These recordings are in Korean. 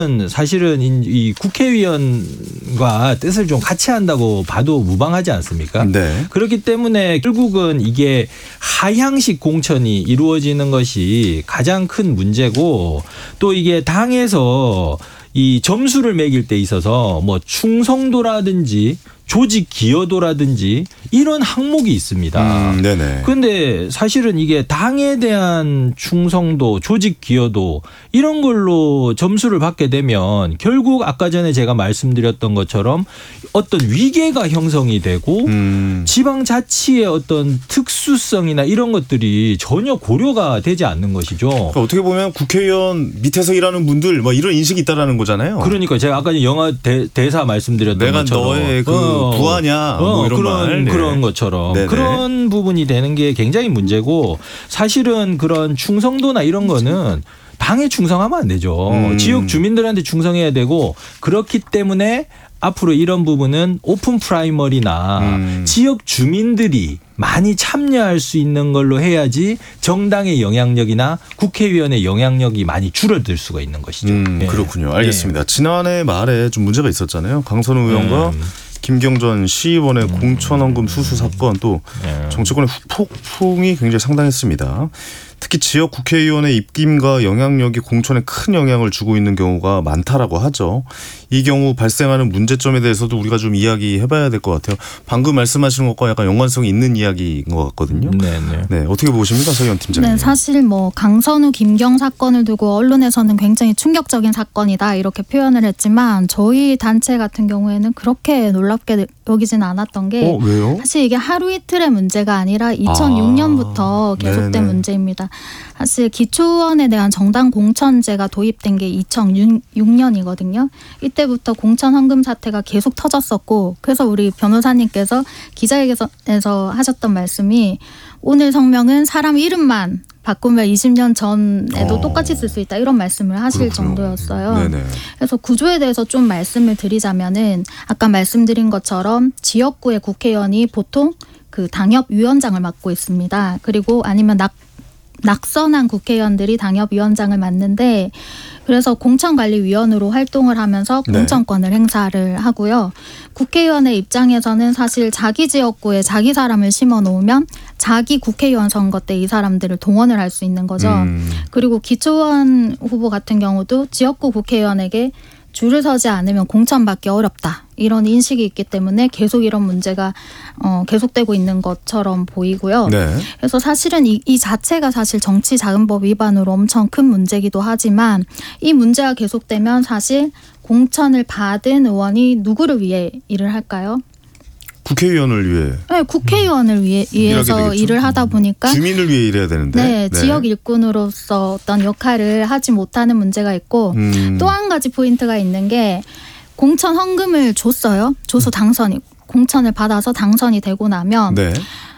사실은 이 국회의원과 뜻을 좀 같이 한다고 봐도 무방하지 않습니까? 네. 그렇기 때문에 결국은 이게 하향식 공천이 이루어지는 것이 가장 큰 문제고, 또 이게 당에서 이 점수를 매길 때 있어서 뭐 충성도라든지 조직 기여도라든지 이런 항목이 있습니다. 네네. 그런데 사실은 이게 당에 대한 충성도, 조직 기여도 이런 걸로 점수를 받게 되면 결국 아까 전에 제가 말씀드렸던 것처럼 어떤 위계가 형성이 되고 지방자치의 어떤 특수성이나 이런 것들이 전혀 고려가 되지 않는 것이죠. 그러니까 어떻게 보면 국회의원 밑에서 일하는 분들 뭐 이런 인식이 있다라는 거잖아요. 그러니까 제가 아까 영화 대사 말씀드렸던 내가 것처럼 너의 그 부하냐 뭐 이런 말. 그런 것처럼 네네. 그런 부분이 되는 게 굉장히 문제고, 사실은 그런 충성도나 이런 거는 당에 충성하면 안 되죠. 지역 주민들한테 충성해야 되고, 그렇기 때문에 앞으로 이런 부분은 오픈 프라이머리나 지역 주민들이 많이 참여할 수 있는 걸로 해야지 정당의 영향력이나 국회의원의 영향력이 많이 줄어들 수가 있는 것이죠. 네. 그렇군요. 알겠습니다. 지난해 말에 좀 문제가 있었잖아요. 강선우 의원과 김경전 시의원의 공천원금 수수 사건, 또 정치권의 후폭풍이 굉장히 상당했습니다. 특히 지역 국회의원의 입김과 영향력이 공천에 큰 영향을 주고 있는 경우가 많다라고 하죠. 이 경우 발생하는 문제점에 대해서도 우리가 좀 이야기해봐야 될 것 같아요. 방금 말씀하시는 것과 약간 연관성이 있는 이야기인 것 같거든요. 네네. 네, 어떻게 보십니까, 서희원 팀장님? 네, 사실 뭐 강선우, 김경 사건을 두고 언론에서는 굉장히 충격적인 사건이다 이렇게 표현을 했지만, 저희 단체 같은 경우에는 그렇게 놀랍게 여기진 않았던 게, 왜요? 사실 이게 하루 이틀의 문제가 아니라 2006년부터 계속된 네네. 문제입니다. 사실 기초의원에 대한 정당 공천제가 도입된 게 2006년이거든요. 이때부터 공천 헌금 사태가 계속 터졌었고, 그래서 우리 변호사님께서 기자회견에서 하셨던 말씀이, 오늘 성명은 사람 이름만 바꾸면 20년 전에도 똑같이 쓸 수 있다, 이런 말씀을 하실 그렇구나. 정도였어요. 네네. 그래서 구조에 대해서 좀 말씀을 드리자면은, 아까 말씀드린 것처럼 지역구의 국회의원이 보통 그 당협위원장을 맡고 있습니다. 그리고 아니면 낙선한 국회의원들이 당협위원장을 맡는데, 그래서 공천관리위원으로 활동을 하면서 공천권을 행사를 하고요. 국회의원의 입장에서는 사실 자기 지역구에 자기 사람을 심어 놓으면 자기 국회의원 선거 때 이 사람들을 동원을 할 수 있는 거죠. 그리고 기초의원 후보 같은 경우도 지역구 국회의원에게 줄을 서지 않으면 공천받기 어렵다, 이런 인식이 있기 때문에 계속 이런 문제가 계속되고 있는 것처럼 보이고요. 네. 그래서 사실은 이 자체가 사실 정치자금법 위반으로 엄청 큰 문제이기도 하지만, 이 문제가 계속되면 사실 공천을 받은 의원이 누구를 위해 일을 할까요? 국회의원을 위해. 네, 국회의원을 위해서 되겠죠. 일을 하다 보니까 주민을 위해 일해야 되는데. 네, 지역 일꾼으로서 어떤 역할을 하지 못하는 문제가 있고, 또 한 가지 포인트가 있는 게, 공천 헌금을 줬어요. 줘서 공천을 받아서 당선이 되고 나면 네.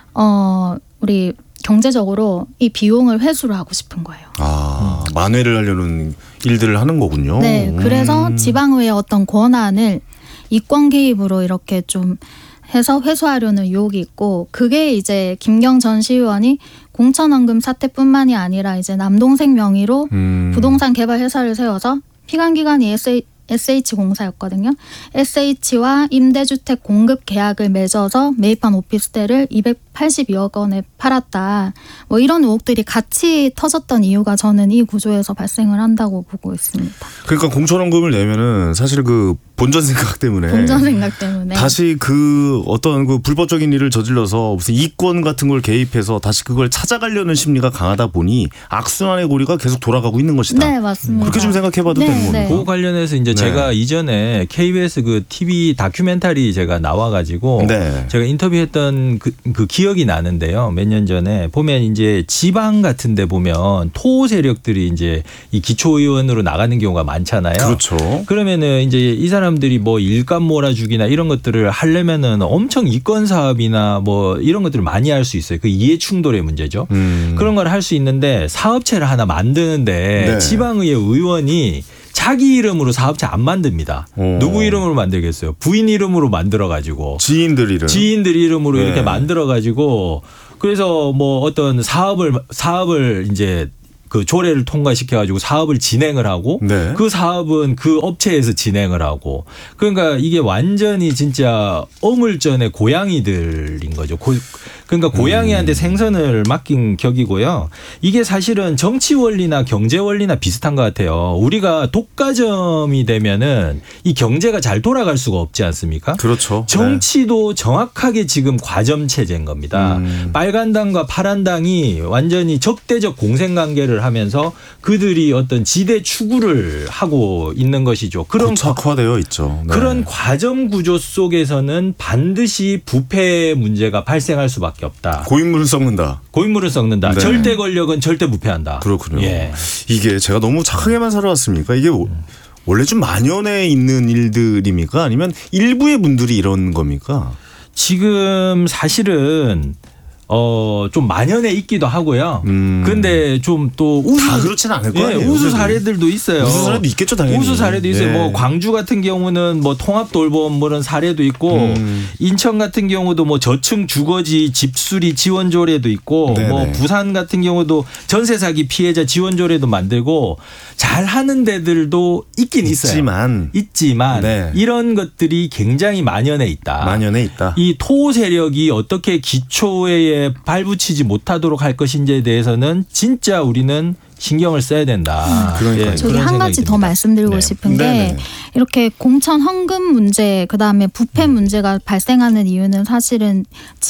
우리 경제적으로 이 비용을 회수를 하고 싶은 거예요. 만회를 하려는 일들을 하는 거군요. 네, 그래서 지방의회 어떤 권한을 이권 개입으로 이렇게 좀 해서 회수하려는 유혹이 있고, 그게 이제 김경 전 시의원이 공천헌금 사태뿐만이 아니라 이제 남동생 명의로 부동산 개발 회사를 세워서 피감기관이 SH공사였거든요. SH와 임대주택 공급 계약을 맺어서 매입한 오피스텔을 282억 원에 팔았다, 뭐 이런 의혹들이 같이 터졌던 이유가 저는 이 구조에서 발생을 한다고 보고 있습니다. 그러니까 공천원금을 내면은 사실 그 본전 생각 때문에 다시 그 어떤 그 불법적인 일을 저질러서 무슨 이권 같은 걸 개입해서 다시 그걸 찾아가려는 심리가 강하다 보니 악순환의 고리가 계속 돌아가고 있는 것이다. 네, 맞습니다. 그렇게 좀 생각해봐도 되는 겁니까? 그 관련해서 이제 제가 이전에 KBS 그 TV 다큐멘터리 제가 나와가지고 제가 인터뷰했던 그 기억이 나는데요. 몇 년 전에 보면 이제 지방 같은데 보면 토 세력들이 이제 이 기초의원으로 나가는 경우가 많잖아요. 그렇죠. 그러면은 이제 이 사람들이 뭐 일감 몰아주기나 이런 것들을 하려면은 엄청 이권 사업이나 뭐 이런 것들을 많이 할 수 있어요. 그 이해 충돌의 문제죠. 그런 걸 할 수 있는데 사업체를 하나 만드는데 지방의회 의원이 자기 이름으로 사업체 안 만듭니다. 누구 이름으로 만들겠어요? 부인 이름으로 만들어가지고. 지인들 이름으로 이렇게 만들어가지고, 그래서 뭐 어떤 사업을 이제 그 조례를 통과시켜 가지고 사업을 진행을 하고 네. 그 사업은 그 업체에서 진행을 하고 그러니까 이게 완전히 진짜 어물전의 고양이들인 거죠. 그러니까 고양이한테 생선을 맡긴 격이고요. 이게 사실은 정치 원리나 경제 원리나 비슷한 것 같아요. 우리가 독과점이 되면은 이 경제가 잘 돌아갈 수가 없지 않습니까? 그렇죠. 정치도 정확하게 지금 과점 체제인 겁니다. 빨간 당과 파란 당이 완전히 적대적 공생관계를 하면서 그들이 어떤 지대 추구를 하고 있는 것이죠. 그런 고착화되어 있죠. 네. 그런 과점 구조 속에서는 반드시 부패 문제가 발생할 수밖에 없다. 고인물을 썩는다. 고인물을 썩는다. 네. 절대 권력은 절대 부패한다. 그렇군요. 예. 이게 제가 너무 착하게만 살아왔습니까? 이게 원래 좀 만연해 있는 일들입니까? 아니면 일부의 분들이 이런 겁니까? 지금 사실은 좀 만연해 있기도 하고요. 근데 좀 또 우수 다 그렇지는 않을 거예요. 우수 사례들도 있어요. 우수 사례도 있겠죠, 당연히. 우수 사례도 있어요. 예. 뭐 광주 같은 경우는 뭐 통합돌봄 뭐 이런 사례도 있고 인천 같은 경우도 뭐 저층 주거지 집수리 지원 조례도 있고 네네. 뭐 부산 같은 경우도 전세 사기 피해자 지원 조례도 만들고 잘 하는 데들도 있긴 있어요. 있지만 네. 이런 것들이 굉장히 만연해 있다. 만연해 있다. 이 토 세력이 어떻게 기초에 발붙이지 못하도록 할 것인지에 대해서는 진짜 우리는 신경을 써야 된다. 그러니까요. 저기 그런 한 생각이 가지 더 듭니다. 말씀드리고 네. 싶은 게 네네. 이렇게 공천 헌금 문제 그다음에 부패 문제가 발생하는 이유는 사실은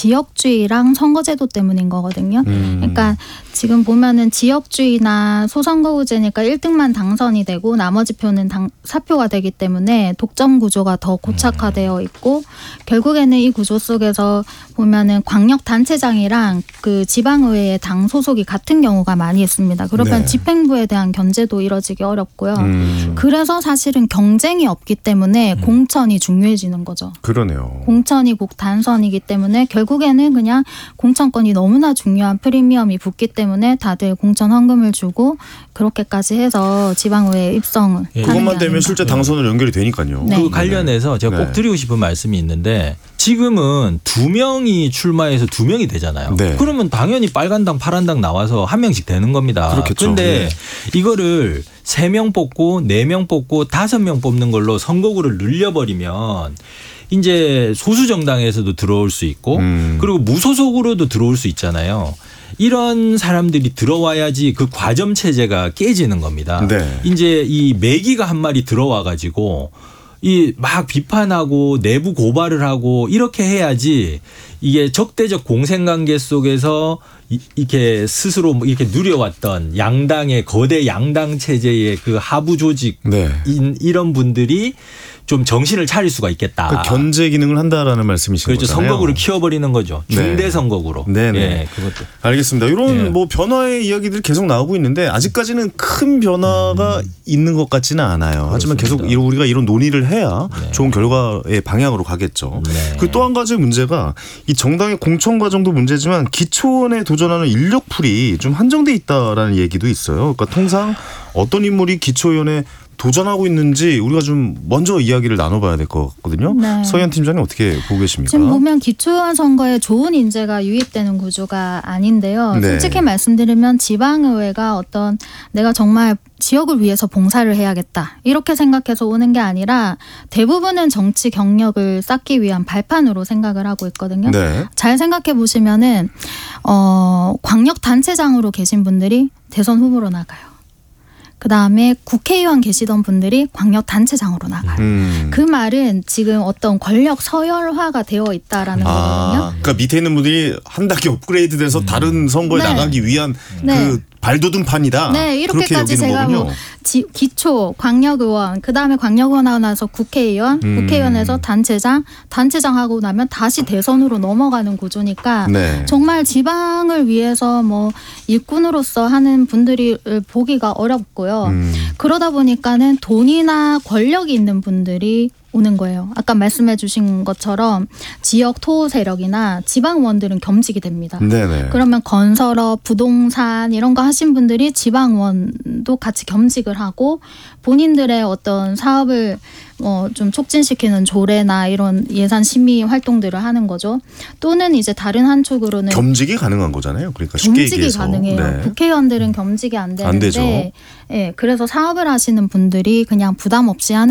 지역주의랑 선거제도 때문인 거거든요. 그러니까 지금 보면은 지역주의나 소선거구제니까 1등만 당선이 되고 나머지 표는 사표가 되기 때문에 독점 구조가 더 고착화되어 있고 결국에는 이 구조 속에서 보면은 광역단체장이랑 그 지방의회의 당 소속이 같은 경우가 많이 있습니다. 그러면 네. 집행부에 대한 견제도 이뤄지기 어렵고요. 음. 그래서 사실은 경쟁이 없기 때문에 공천이 중요해지는 거죠. 그러네요. 공천이 꼭 단선이기 때문에 결국에는 그냥 공천권이 너무나 중요한 프리미엄이 붙기 때문에 다들 공천 헌금을 주고 그렇게까지 해서 지방의회 입성을 하는 게 그것만 되면 아닌가. 실제 당선으로 연결이 되니까요. 네. 그 관련해서 제가 네. 꼭 드리고 싶은 말씀이 있는데 지금은 2명이 출마해서 2명이 되잖아요. 네. 그러면 당연히 빨간당 파란당 나와서 1명씩 되는 겁니다. 그렇겠죠. 그런데 네. 이거를 3명 뽑고 4명 뽑고 5명 뽑는 걸로 선거구를 늘려버리면 이제 소수 정당에서도 들어올 수 있고 그리고 무소속으로도 들어올 수 있잖아요. 이런 사람들이 들어와야지 그 과점 체제가 깨지는 겁니다. 네. 이제 이 매기가 한 마리 들어와 가지고 이 막 비판하고 내부 고발을 하고 이렇게 해야지 이게 적대적 공생관계 속에서 이렇게 스스로 이렇게 누려왔던 양당의 거대 양당 체제의 그 하부 조직 네. 이런 분들이 좀 정신을 차릴 수가 있겠다. 그 견제 기능을 한다라는 말씀이신 그렇죠. 거잖아요. 선거구를 키워버리는 거죠. 중대 네. 선거구로. 네네. 예, 그것도. 알겠습니다. 이런 예. 뭐 변화의 이야기들이 계속 나오고 있는데 아직까지는 큰 변화가 있는 것 같지는 않아요. 하지만 계속 그렇습니다. 우리가 이런 논의를 해야 네. 좋은 결과의 방향으로 가겠죠. 네. 그 또 한 가지 문제가 이 정당의 공천 과정도 문제지만 기초원에 도전하는 인력풀이 좀 한정돼 있다라는 얘기도 있어요. 그러니까 통상 어떤 인물이 기초위원회 도전하고 있는지 우리가 좀 먼저 이야기를 나눠봐야 될 것 같거든요. 네. 서희연 팀장님 어떻게 보고 계십니까? 지금 보면 기초의원 선거에 좋은 인재가 유입되는 구조가 아닌데요. 네. 솔직히 말씀드리면 지방의회가 어떤 내가 정말 지역을 위해서 봉사를 해야겠다 이렇게 생각해서 오는 게 아니라 대부분은 정치 경력을 쌓기 위한 발판으로 생각을 하고 있거든요. 네. 잘 생각해 보시면은 광역 단체장으로 계신 분들이 대선 후보로 나가요. 그 다음에 국회의원 계시던 분들이 광역단체장으로 나가요. 그 말은 지금 어떤 권력 서열화가 되어 있다라는 거거든요. 그러니까 밑에 있는 분들이 한 단계 업그레이드돼서 다른 선거에 네. 나가기 위한 네. 그 발돋움판이다. 네, 이렇게까지 그렇게 제가 여기는 뭐 거군요. 기초, 광역의원, 그 다음에 광역의원 하고 나서 국회의원, 국회의원에서 단체장, 단체장 하고 나면 다시 대선으로 넘어가는 구조니까 네. 정말 지방을 위해서 뭐 일꾼으로서 하는 분들이 보기가 어렵고요. 그러다 보니까는 돈이나 권력이 있는 분들이 오는 거예요. 아까 말씀해 주신 것처럼 지역 토호 세력이나 지방원들은 겸직이 됩니다. 네네. 그러면 건설업, 부동산 이런 거 하신 분들이 지방원도 같이 겸직을 하고 본인들의 어떤 사업을 좀 촉진시키는 조례나 이런 예산 심의 활동들을 하는 거죠. 또는 이제 다른 한쪽으로는 겸직이 가능한 거잖아요. 그러니까 쉽게 겸직이 얘기해서. 가능해요. 네. 국회의원들은 겸직이 안 되는데 안 되죠. 예, 그래서 사업을 하시는 분들이 그냥 부담 없이 하는